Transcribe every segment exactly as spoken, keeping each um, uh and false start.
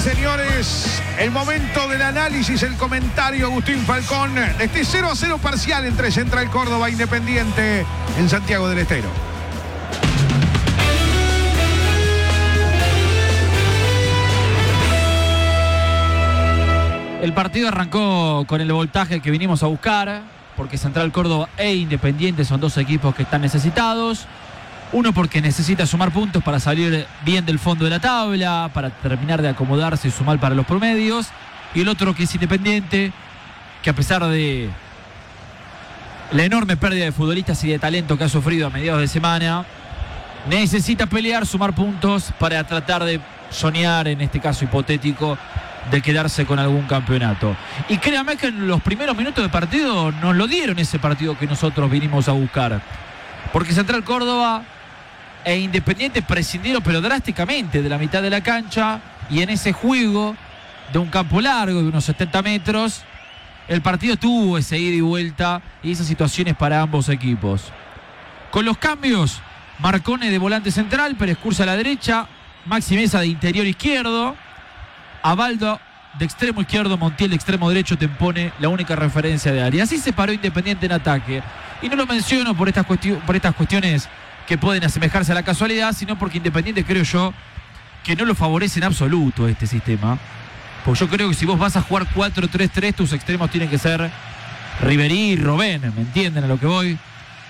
señores, el momento del análisis, el comentario, Agustín Falcón, de este cero a cero parcial entre Central Córdoba e Independiente en Santiago del Estero. El partido arrancó con el voltaje que vinimos a buscar, porque Central Córdoba e Independiente son dos equipos que están necesitados. Uno porque necesita sumar puntos para salir bien del fondo de la tabla, para terminar de acomodarse y sumar para los promedios. Y el otro que es Independiente, que a pesar de la enorme pérdida de futbolistas y de talento que ha sufrido a mediados de semana, necesita pelear, sumar puntos para tratar de soñar, en este caso hipotético, de quedarse con algún campeonato. Y créanme que en los primeros minutos de partido nos lo dieron ese partido que nosotros vinimos a buscar. Porque Central Córdoba e Independiente prescindieron pero drásticamente de la mitad de la cancha, y en ese juego de un campo largo de unos setenta metros el partido tuvo ese ida y vuelta y esas situaciones para ambos equipos. Con los cambios, Marcone de volante central, Pérez Cursa a la derecha, Maxi Mesa de interior izquierdo, Abaldo de extremo izquierdo, Montiel de extremo derecho, Tempone la única referencia de área. Así se paró Independiente en ataque. Y no lo menciono por estas, cuestiones, por estas cuestiones que pueden asemejarse a la casualidad, sino porque Independiente, creo yo, que no lo favorece en absoluto este sistema. Porque yo creo que si vos vas a jugar cuatro tres tres, tus extremos tienen que ser Riverí y Robben, ¿me entienden a lo que voy?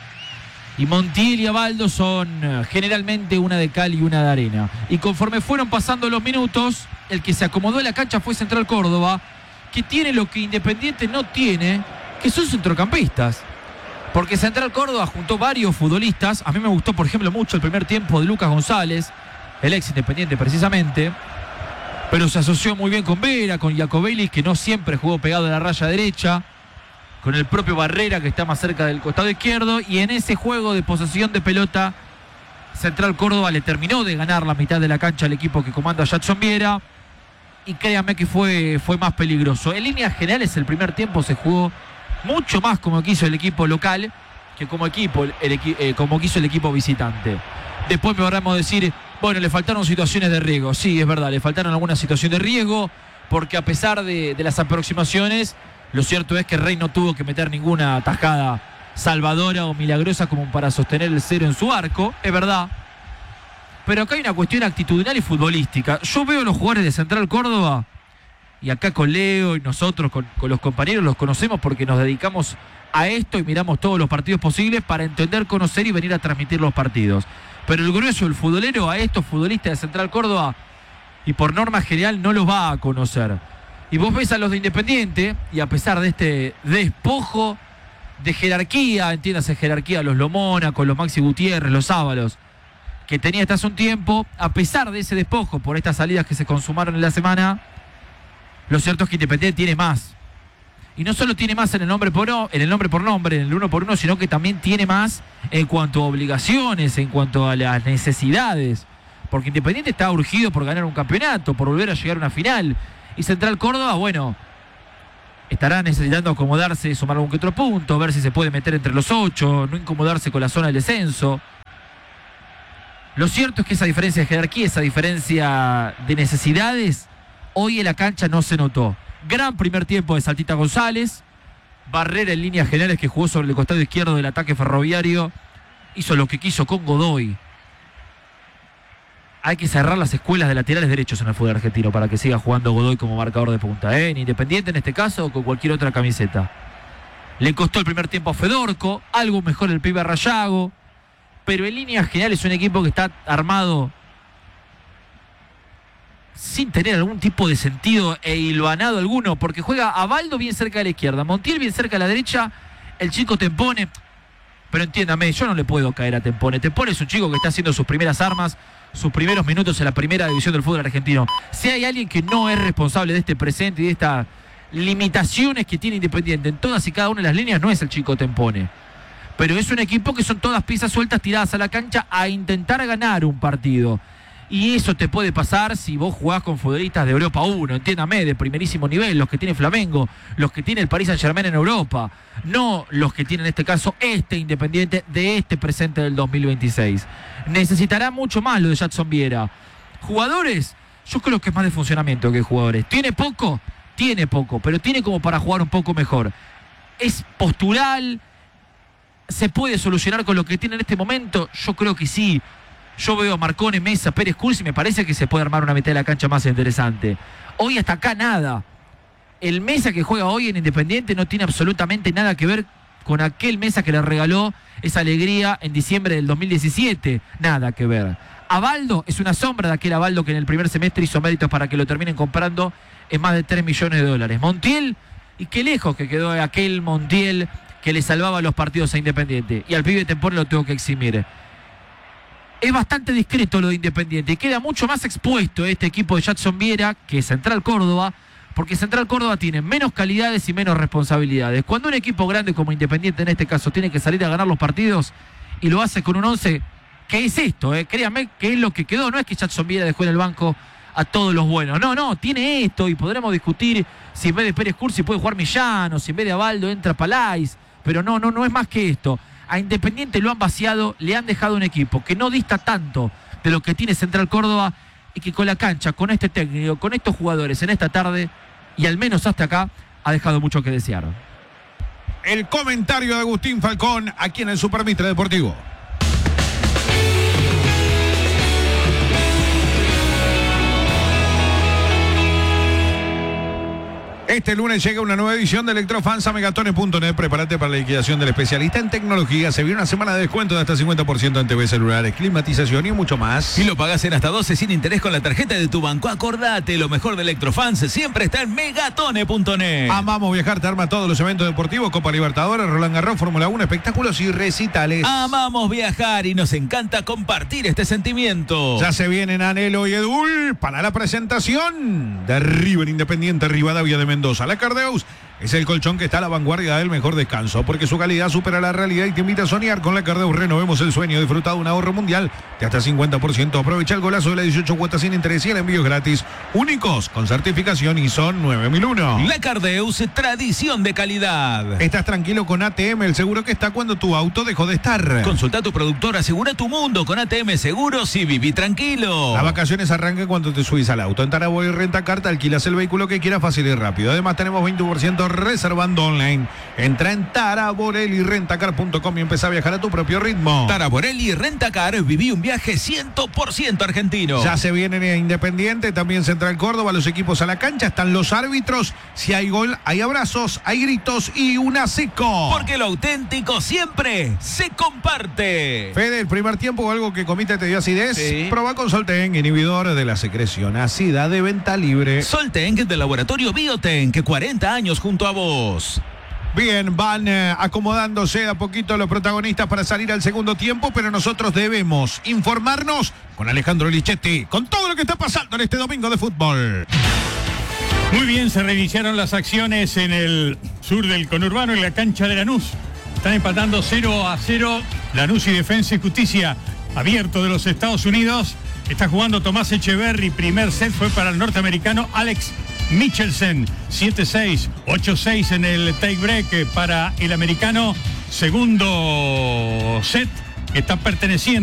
Y Montiel y Abaldo son generalmente una de cal y una de arena. Y conforme fueron pasando los minutos, el que se acomodó en la cancha fue Central Córdoba, que tiene lo que Independiente no tiene, que son centrocampistas. Porque Central Córdoba juntó varios futbolistas. A mí me gustó, por ejemplo, mucho el primer tiempo de Lucas González, el ex Independiente precisamente, pero se asoció muy bien con Vera, con Jacobelli, que no siempre jugó pegado a la raya derecha, con el propio Barrera, que está más cerca del costado izquierdo, y en ese juego de posesión de pelota Central Córdoba le terminó de ganar la mitad de la cancha al equipo que comanda Jadson Viera, y créanme que fue, fue más peligroso. En líneas generales el primer tiempo se jugó mucho más como quiso el equipo local que como, equipo, el, el, eh, como quiso el equipo visitante. Después podremos decir, bueno, le faltaron situaciones de riesgo. Sí, es verdad, le faltaron algunas situaciones de riesgo, porque a pesar de, de las aproximaciones, lo cierto es que Rey no tuvo que meter ninguna tajada salvadora o milagrosa como para sostener el cero en su arco, es verdad. Pero acá hay una cuestión actitudinal y futbolística. Yo veo a los jugadores de Central Córdoba, y acá con Leo y nosotros, con, con los compañeros, los conocemos porque nos dedicamos a esto y miramos todos los partidos posibles para entender, conocer y venir a transmitir los partidos. Pero el grueso del futbolero a estos futbolistas de Central Córdoba, y por norma general, no los va a conocer. Y vos ves a los de Independiente, y a pesar de este despojo de jerarquía, entiéndase jerarquía, los Lomona, con los Maxi Gutiérrez, los Ábalos, que tenía hasta hace un tiempo, a pesar de ese despojo por estas salidas que se consumaron en la semana, lo cierto es que Independiente tiene más. Y no solo tiene más en el nombre por, en el nombre por nombre, en el uno por uno, sino que también tiene más en cuanto a obligaciones, en cuanto a las necesidades. Porque Independiente está urgido por ganar un campeonato, por volver a llegar a una final. Y Central Córdoba, bueno, estará necesitando acomodarse, sumar algún que otro punto, ver si se puede meter entre los ocho, no incomodarse con la zona del descenso. Lo cierto es que esa diferencia de jerarquía, esa diferencia de necesidades, hoy en la cancha no se notó. Gran primer tiempo de Saltita González. Barrera en líneas generales, que jugó sobre el costado izquierdo del ataque ferroviario. Hizo lo que quiso con Godoy. Hay que cerrar las escuelas de laterales derechos en el fútbol argentino para que siga jugando Godoy como marcador de punta, ¿eh? En Independiente en este caso, o con cualquier otra camiseta. Le costó el primer tiempo a Fedorco. Algo mejor el pibe a Rayago. Pero en líneas generales es un equipo que está armado sin tener algún tipo de sentido e hilvanado alguno, porque juega Abaldo bien cerca de la izquierda, Montiel bien cerca de la derecha, el chico Tempone. Pero entiéndame, yo no le puedo caer a Tempone. Tempone es un chico que está haciendo sus primeras armas, sus primeros minutos en la primera división del fútbol argentino. Si hay alguien que no es responsable de este presente y de estas limitaciones que tiene Independiente en todas y cada una de las líneas, no es el chico Tempone. Pero es un equipo que son todas piezas sueltas tiradas a la cancha a intentar ganar un partido. Y eso te puede pasar si vos jugás con futbolistas de Europa uno, entiéndame, de primerísimo nivel, los que tiene Flamengo, los que tiene el Paris Saint-Germain en Europa, no los que tiene en este caso este Independiente de este presente del dos mil veintiséis. Necesitará mucho más lo de Jadson Viera. Jugadores, Yo creo que es más de funcionamiento que de jugadores. ¿Tiene poco? Tiene poco, pero tiene como para jugar un poco mejor. ¿Es postural? ¿Se puede solucionar con lo que tiene en este momento? Yo creo que sí. Yo veo a Marcone, Mesa, Pérez Cursi y me parece que se puede armar una mitad de la cancha más interesante. Hoy hasta acá nada. El Mesa que juega hoy en Independiente no tiene absolutamente nada que ver con aquel Mesa que le regaló esa alegría en diciembre del dos mil diecisiete. Nada que ver. Abaldo es una sombra de aquel Abaldo que en el primer semestre hizo méritos para que lo terminen comprando en más de tres millones de dólares. Montiel, y qué lejos que quedó aquel Montiel que le salvaba los partidos a Independiente. Y al pibe Tempore lo tengo que eximir. Es bastante discreto lo de Independiente y queda mucho más expuesto este equipo de Jadson Viera que Central Córdoba, porque Central Córdoba tiene menos calidades y menos responsabilidades. Cuando un equipo grande como Independiente en este caso tiene que salir a ganar los partidos y lo hace con un once, que es esto, eh? créanme que es lo que quedó, no es que Jadson Viera dejó en el banco a todos los buenos, no, no, tiene esto y podremos discutir si en vez de Pérez Cursi puede jugar Millán o si en vez de Abaldo entra Palais, pero no, no, no es más que esto. A Independiente lo han vaciado, le han dejado un equipo que no dista tanto de lo que tiene Central Córdoba y que con la cancha, con este técnico, con estos jugadores en esta tarde y al menos hasta acá ha dejado mucho que desear. El comentario de Agustín Falcón aquí en el Supermitre Deportivo. Este lunes llega una nueva edición de Electrofans a megatones punto net. Prepárate para la liquidación del especialista en tecnología. Se viene una semana de descuento de hasta cincuenta por ciento en T V celulares, climatización y mucho más. Y lo pagas en hasta doce sin interés con la tarjeta de tu banco. Acordate, lo mejor de Electrofans siempre está en megatones punto net. Amamos viajar, te arma todos los eventos deportivos, Copa Libertadores, Roland Garros, Fórmula uno, espectáculos y recitales. Amamos viajar y nos encanta compartir este sentimiento. Ya se vienen Anhelo y Edul para la presentación de River Independiente Rivadavia de Mendoza. La Cardeus es el colchón que está a la vanguardia del mejor descanso, porque su calidad supera la realidad y te invita a soñar. Con la Cardeus renovemos el sueño, disfruta de un ahorro mundial de hasta cincuenta por ciento. Aprovecha el golazo de las dieciocho cuotas sin interés y el envío es gratis, únicos con certificación I S O nueve mil uno. La Cardeus, tradición de calidad. Estás tranquilo con A T M, el seguro que está cuando tu auto dejó de estar. Consulta a tu productor, asegura tu mundo con A T M Seguros y viví tranquilo. Las vacaciones arrancan cuando te subís al auto. En Taraborelli Rentacar te alquilas el vehículo que quieras fácil y rápido. Además tenemos veinte por ciento reservando online. Entra en taraborelli rentacar punto com y empieza a viajar a tu propio ritmo. Taraborelli Rentacar, viví un viaje cien por ciento argentino. Ya se vienen a Independiente, también Central Córdoba, los equipos a la cancha, están los árbitros. Si hay gol, hay abrazos, hay gritos y una seco. Porque lo auténtico siempre se comparte. Fede, el primer tiempo o algo que comiste te dio acidez. Sí. Proba con Solten, inhibidor de la secreción ácida, de venta libre. Solten del laboratorio Bioten, que cuarenta años junto a vos. Bien, van eh, acomodándose a poquito los protagonistas para salir al segundo tiempo, pero nosotros debemos informarnos con Alejandro Lichetti, con todo lo que está pasando en este domingo de fútbol. Muy bien, se reiniciaron las acciones en el sur del conurbano, en la cancha de Lanús. Están empatando cero a cero Lanús y Defensa y Justicia. Abierto de los Estados Unidos. Está jugando Tomás Echeverry. Primer set fue para el norteamericano Alex Michelsen. siete seis, ocho seis en el tie break para el americano. Segundo set que está perteneciendo